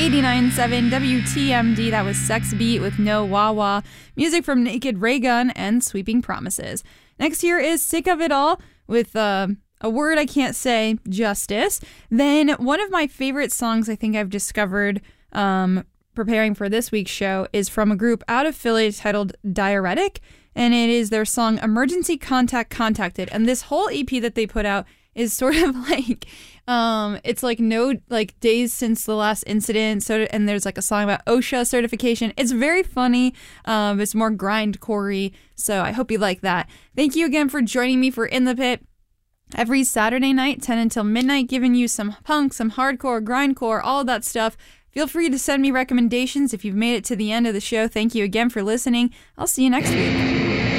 89.7 WTMD. That was Sex Beat with No Wah Wah. Music from Naked Raygun and Sweeping Promises. Next here is Sick of It All with a word I can't say, Justice. Then one of my favorite songs I think I've discovered preparing for this week's show is from a group out of Philly titled Diuretic, and it is their song Emergency Contact Contacted. And this whole EP that they put out is sort of like it's like no like days since the last incident, so and there's like a song about OSHA certification. It's very funny. It's more grindcore-y, so I hope you like that. Thank you again for joining me for In the Pit every Saturday night 10 until midnight, giving you some punk, some hardcore, grindcore, all of that stuff. Feel free to send me recommendations if you've made it to the end of the show. Thank you again for listening. I'll see you next week.